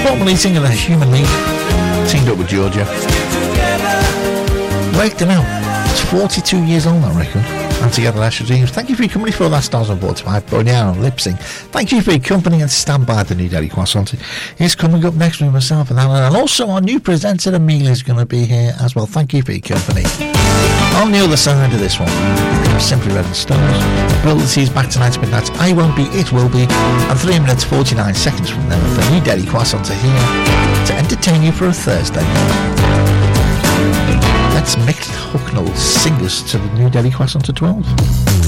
Formerly singer of Human League, teamed up with Georgia. Waked him out. It's 42 years old, that record. And together, Asher Dreams. Thank you for your company for that Stars on Board tonight. Boniano, Lip Sync. Thank you for your company and stand by the New Delhi Croissant. He's coming up next with myself and Alan. And also our new presenter, Amelia, is going to be here as well. Thank you for your company. On the other side of this one, Simply Red and Stones. Abilities back tonight at midnight. I Won't Be, It Will Be. And 3 minutes 49 seconds from them, the New Delhi Croissant are here to entertain you for a Thursday. Let's Mick Hucknall sing us to the New Delhi Croissant at 12.